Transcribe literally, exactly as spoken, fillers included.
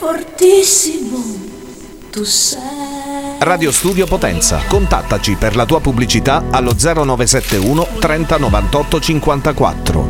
fortissimo, tu sei. Radio Studio Potenza. Contattaci per la tua pubblicità allo zero nove sette uno trenta novantotto cinquantaquattro.